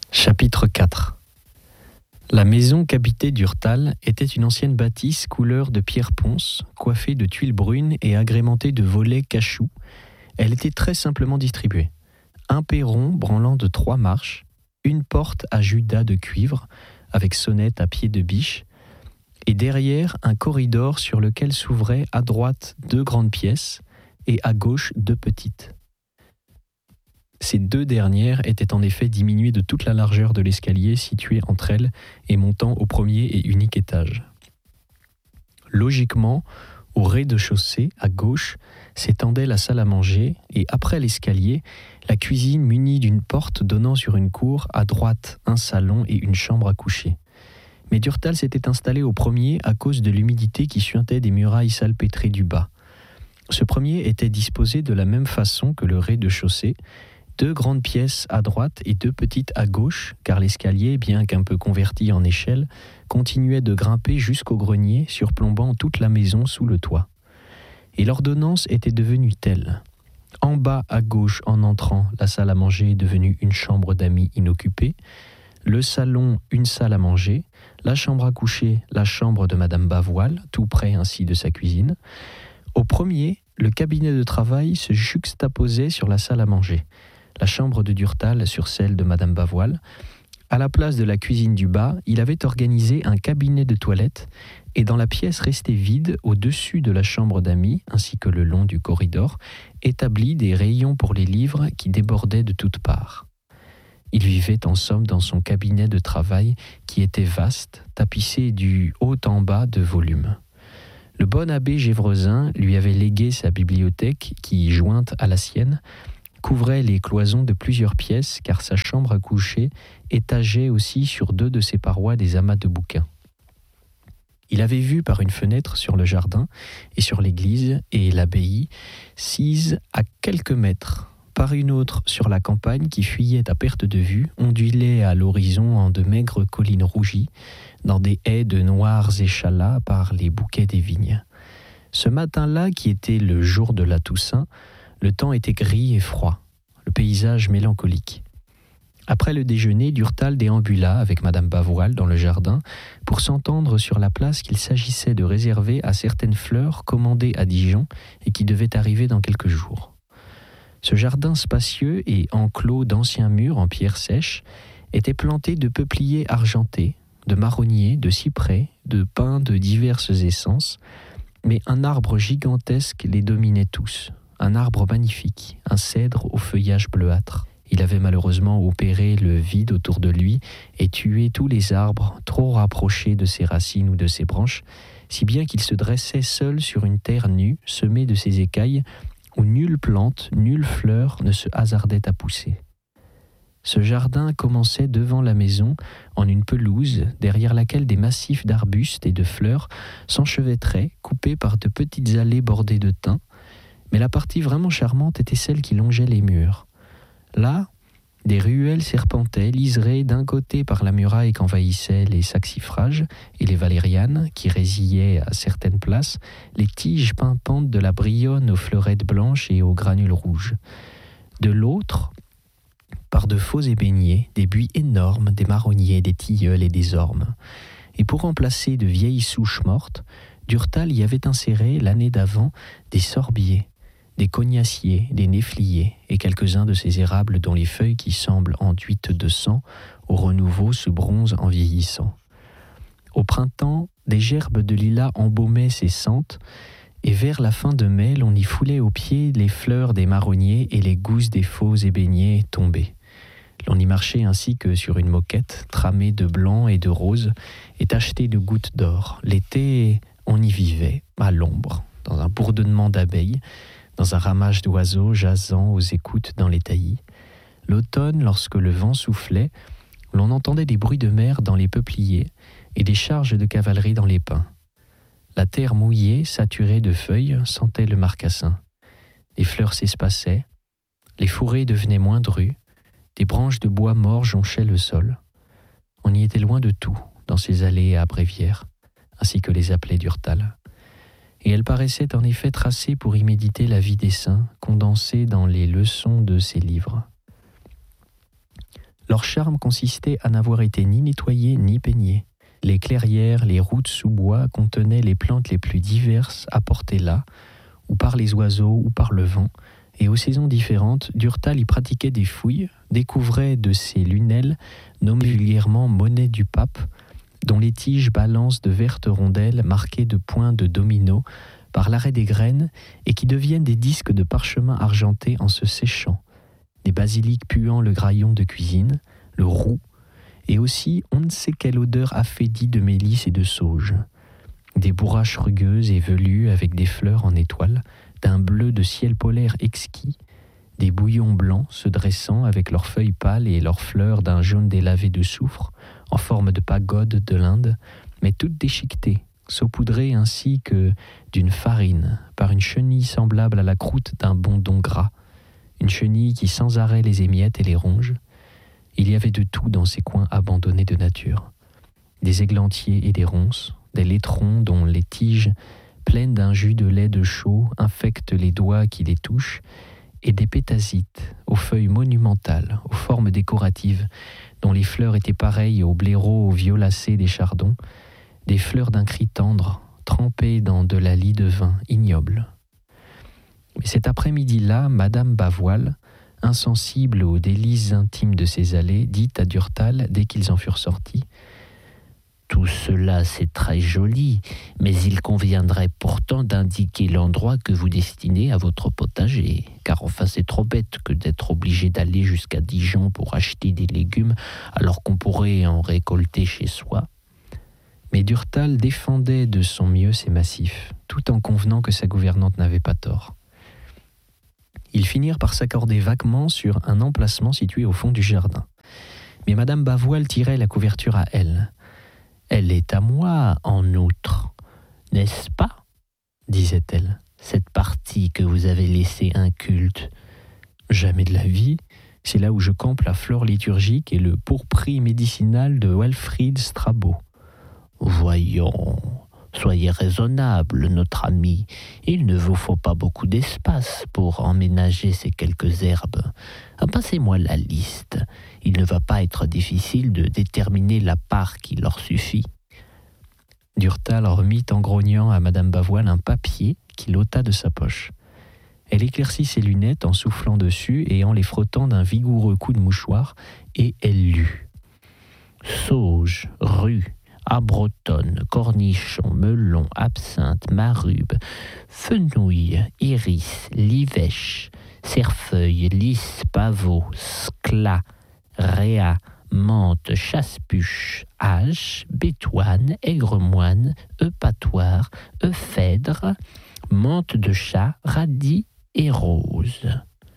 Chapitre 4. La maison qu'habitait Durtal était une ancienne bâtisse couleur de pierre ponce, coiffée de tuiles brunes et agrémentée de volets cachous. Elle était très simplement distribuée. Un perron branlant de 3 marches, une porte à judas de cuivre, avec sonnette à pied de biche, et derrière un corridor sur lequel s'ouvraient à droite 2 grandes pièces et à gauche 2 petites. Ces 2 dernières étaient en effet diminuées de toute la largeur de l'escalier situé entre elles et montant au premier et unique étage. Logiquement, au rez-de-chaussée, à gauche, s'étendait la salle à manger et après l'escalier, la cuisine munie d'une porte donnant sur une cour, à droite un salon et une chambre à coucher. Mais Durtal s'était installé au premier à cause de l'humidité qui suintait des murailles salpêtrées du bas. Ce premier était disposé de la même façon que le rez-de-chaussée, 2 grandes pièces à droite et 2 petites à gauche, car l'escalier, bien qu'un peu converti en échelle, continuait de grimper jusqu'au grenier, surplombant toute la maison sous le toit. Et l'ordonnance était devenue telle. En bas à gauche, en entrant, la salle à manger est devenue une chambre d'amis inoccupée, le salon, une salle à manger, la chambre à coucher, la chambre de Madame Bavoil, tout près ainsi de sa cuisine. Au premier, le cabinet de travail se juxtaposait sur la salle à manger, la chambre de Durtal sur celle de Madame Bavoil. À la place de la cuisine du bas, il avait organisé un cabinet de toilette et dans la pièce restée vide, au-dessus de la chambre d'amis, ainsi que le long du corridor, établi des rayons pour les livres qui débordaient de toutes parts. Il vivait en somme dans son cabinet de travail qui était vaste, tapissé du haut en bas de volumes. Le bon abbé Gévresin lui avait légué sa bibliothèque qui, jointe à la sienne, couvrait les cloisons de plusieurs pièces car sa chambre à coucher étageait aussi sur 2 de ses parois des amas de bouquins. Il avait vu par une fenêtre sur le jardin et sur l'église et l'abbaye, sise à quelques mètres, par une autre sur la campagne qui fuyait à perte de vue, ondulait à l'horizon en de maigres collines rougies, dans des haies de noirs échalas par les bouquets des vignes. Ce matin-là, qui était le jour de la Toussaint, le temps était gris et froid, le paysage mélancolique. Après le déjeuner, Durtal déambula avec Madame Bavoil dans le jardin pour s'entendre sur la place qu'il s'agissait de réserver à certaines fleurs commandées à Dijon et qui devaient arriver dans quelques jours. Ce jardin spacieux et enclos d'anciens murs en pierre sèche était planté de peupliers argentés, de marronniers, de cyprès, de pins de diverses essences, mais un arbre gigantesque les dominait tous. Un arbre magnifique, un cèdre au feuillage bleuâtre. Il avait malheureusement opéré le vide autour de lui et tué tous les arbres trop rapprochés de ses racines ou de ses branches, si bien qu'il se dressait seul sur une terre nue, semée de ses écailles, où nulle plante, nulle fleur ne se hasardait à pousser. Ce jardin commençait devant la maison en une pelouse derrière laquelle des massifs d'arbustes et de fleurs s'enchevêtraient, coupés par de petites allées bordées de thym. Mais la partie vraiment charmante était celle qui longeait les murs. Là, des ruelles serpentaient, liserées d'un côté par la muraille qu'envahissaient les saxifrages et les valérianes, qui résillaient à certaines places, les tiges pimpantes de la brionne aux fleurettes blanches et aux granules rouges. De l'autre, par de faux ébéniers, des buis énormes, des marronniers, des tilleuls et des ormes. Et pour remplacer de vieilles souches mortes, Durtal y avait inséré, l'année d'avant, des sorbiers, des cognaciers, des néfliers et quelques-uns de ces érables dont les feuilles qui semblent enduites de sang, au renouveau se bronzent en vieillissant. Au printemps, des gerbes de lilas embaumaient ces sentes, et vers la fin de mai, l'on y foulait aux pieds les fleurs des marronniers et les gousses des faux ébéniers tombés. L'on y marchait ainsi que sur une moquette, tramée de blanc et de rose, et tachetée de gouttes d'or. L'été, on y vivait, à l'ombre, dans un bourdonnement d'abeilles, dans un ramage d'oiseaux jasant aux écoutes dans les taillis. L'automne, lorsque le vent soufflait, l'on entendait des bruits de mer dans les peupliers et des charges de cavalerie dans les pins. La terre mouillée, saturée de feuilles, sentait le marcassin. Les fleurs s'espaçaient, les fourrés devenaient moins drues, des branches de bois mort jonchaient le sol. On y était loin de tout, dans ces allées à brévières, ainsi que les appelait Durtal. Et elle paraissait en effet tracée pour y méditer la vie des saints, condensée dans les leçons de ses livres. Leur charme consistait à n'avoir été ni nettoyé ni peigné. Les clairières, les routes sous bois contenaient les plantes les plus diverses apportées là, ou par les oiseaux ou par le vent, et aux saisons différentes, Durtal y pratiquait des fouilles, découvrait de ces lunelles, nommées vulgairement monnaie du pape, dont les tiges balancent de vertes rondelles marquées de points de domino par l'arrêt des graines et qui deviennent des disques de parchemin argentés en se séchant, des basiliques puant le graillon de cuisine, le roux, et aussi on ne sait quelle odeur affaiblie de mélisse et de sauge, des bourraches rugueuses et velues avec des fleurs en étoiles, d'un bleu de ciel polaire exquis, des bouillons blancs se dressant avec leurs feuilles pâles et leurs fleurs d'un jaune délavé de soufre, en forme de pagode de l'Inde, mais toutes déchiquetées, saupoudrées ainsi que d'une farine, par une chenille semblable à la croûte d'un bondon gras, une chenille qui sans arrêt les émiette et les ronge. Il y avait de tout dans ces coins abandonnés de nature. Des églantiers et des ronces, des laitrons dont les tiges, pleines d'un jus de lait de chaux, infectent les doigts qui les touchent, et des pétasites aux feuilles monumentales, aux formes décoratives, dont les fleurs étaient pareilles aux blaireaux violacés des chardons, des fleurs d'un cri tendre, trempées dans de la lie de vin ignoble. Mais cet après-midi-là, Madame Bavoil, insensible aux délices intimes de ces allées, dit à Durtal, dès qu'ils en furent sortis: « Tout cela, c'est très joli, mais il conviendrait pourtant d'indiquer l'endroit que vous destinez à votre potager, car enfin c'est trop bête que d'être obligé d'aller jusqu'à Dijon pour acheter des légumes, alors qu'on pourrait en récolter chez soi. » Mais Durtal défendait de son mieux ses massifs, tout en convenant que sa gouvernante n'avait pas tort. Ils finirent par s'accorder vaguement sur un emplacement situé au fond du jardin. Mais Madame Bavoil tirait la couverture à elle. « Elle est à moi, en outre, n'est-ce pas ?» disait-elle. « Cette partie que vous avez laissée inculte. »« Jamais de la vie. C'est là où je campe la flore liturgique et le pourpris médicinal de Walfrid Strabo. »« Voyons, soyez raisonnable, notre ami. Il ne vous faut pas beaucoup d'espace pour emménager ces quelques herbes. Passez-moi la liste. Il ne va pas être difficile de déterminer la part qui leur suffit. » Durtal remit en grognant à Madame Bavoil un papier qu'il ôta de sa poche. Elle éclaircit ses lunettes en soufflant dessus et en les frottant d'un vigoureux coup de mouchoir, et elle lut. Sauge, rue, abrotonne, cornichon, melon, absinthe, marube, fenouil, iris, livèche, cerfeuil, lys, pavot, scla, réa, menthe, chasse-puche, hache, bétoine, aigremoine, eupatoire, euphédre, menthe de chat, radis et rose.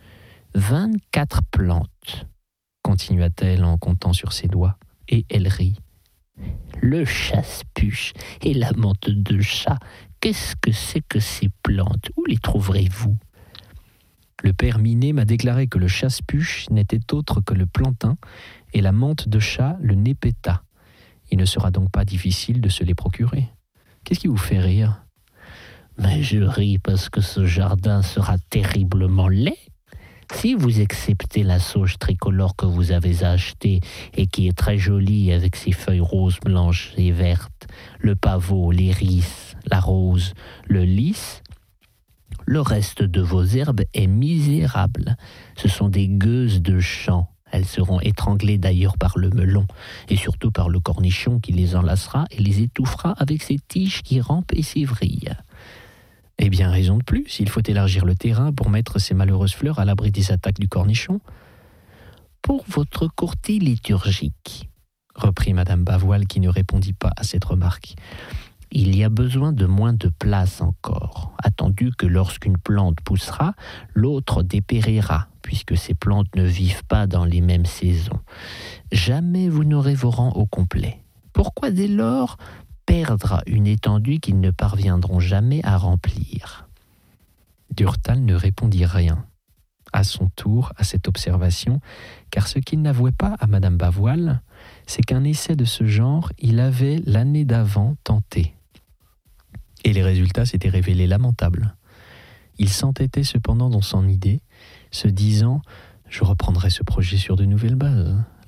24 plantes, continua-t-elle en comptant sur ses doigts, et elle rit. Le chasse-puche et la menthe de chat, qu'est-ce que c'est que ces plantes? Où les trouverez-vous? Le père Minet m'a déclaré que le chasse-puche n'était autre que le plantain et la menthe de chat le népeta. Il ne sera donc pas difficile de se les procurer. Qu'est-ce qui vous fait rire? Mais je ris parce que ce jardin sera terriblement laid. Si vous acceptez la sauge tricolore que vous avez achetée et qui est très jolie avec ses feuilles roses, blanches et vertes, le pavot, l'iris, la rose, le lys, le reste de vos herbes est misérable. Ce sont des gueuses de champ. Elles seront étranglées d'ailleurs par le melon et surtout par le cornichon qui les enlacera et les étouffera avec ses tiges qui rampent et s'évrillent. Eh bien, raison de plus, il faut élargir le terrain pour mettre ces malheureuses fleurs à l'abri des attaques du cornichon. Pour votre courtis liturgique, reprit Madame Bavoil qui ne répondit pas à cette remarque, il y a besoin de moins de place encore, attendu que lorsqu'une plante poussera, l'autre dépérira, puisque ces plantes ne vivent pas dans les mêmes saisons. Jamais vous n'aurez vos rangs au complet. Pourquoi dès lors perdre une étendue qu'ils ne parviendront jamais à remplir? Durtal ne répondit rien, à son tour, à cette observation, car ce qu'il n'avouait pas à Madame Bavoil, c'est qu'un essai de ce genre, il avait l'année d'avant tenté. Et les résultats s'étaient révélés lamentables. Il s'entêtait cependant dans son idée, se disant « Je reprendrai ce projet sur de nouvelles bases.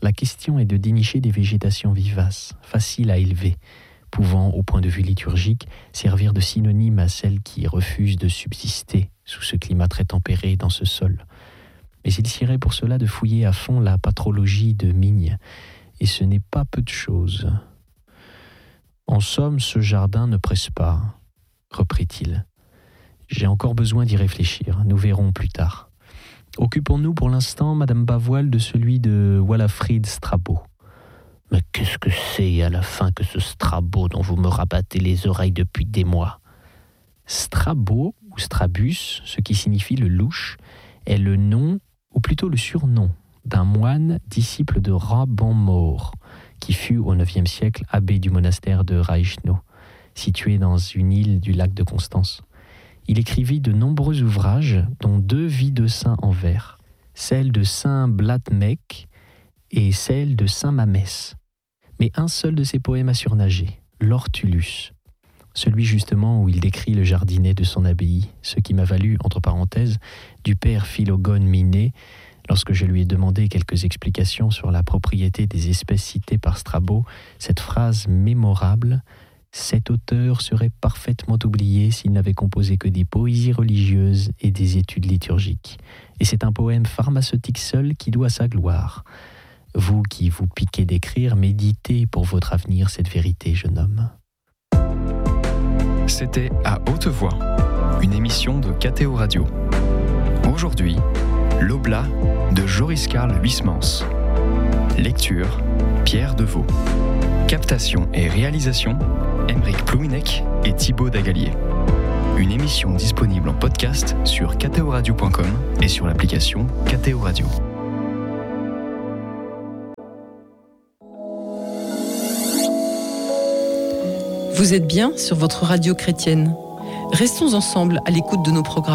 La question est de dénicher des végétations vivaces, faciles à élever, pouvant, au point de vue liturgique, servir de synonyme à celles qui refusent de subsister sous ce climat très tempéré dans ce sol. Mais il s'irait pour cela de fouiller à fond la patrologie de Migne, et ce n'est pas peu de choses. En somme, ce jardin ne presse pas, reprit-il. J'ai encore besoin d'y réfléchir, nous verrons plus tard. Occupons-nous pour l'instant, Madame Bavoil, de celui de Walafrid Strabo. Mais qu'est-ce que c'est à la fin que ce Strabo dont vous me rabattez les oreilles depuis des mois ? Strabo, ou Strabus, ce qui signifie le louche, est le nom, ou plutôt le surnom, d'un moine disciple de Raban-Maur, qui fut au IXe siècle abbé du monastère de Reichenau, situé dans une île du lac de Constance. Il écrivit de nombreux ouvrages, dont 2 vies de saints en vers, celle de saint Blatmec et celle de saint Mamès. Mais un seul de ses poèmes a surnagé, l'Ortulus, celui justement où il décrit le jardinet de son abbaye, ce qui m'a valu, entre parenthèses, du père Philogone Minet, lorsque je lui ai demandé quelques explications sur la propriété des espèces citées par Strabo, cette phrase mémorable: « Cet auteur serait parfaitement oublié s'il n'avait composé que des poésies religieuses et des études liturgiques. Et c'est un poème pharmaceutique seul qui doit sa gloire. Vous qui vous piquez d'écrire, méditez pour votre avenir cette vérité, jeune homme. » C'était À Haute Voix, une émission de KTO Radio. Aujourd'hui, L'Oblat de Joris Karl Huysmans. Lecture, Pierre Deveau. Captation et réalisation, Aymeric Plouminec et Thibaut Dagalier. Une émission disponible en podcast sur ktoradio.com et sur l'application KTO Radio. Vous êtes bien sur votre radio chrétienne. Restons ensemble à l'écoute de nos programmes.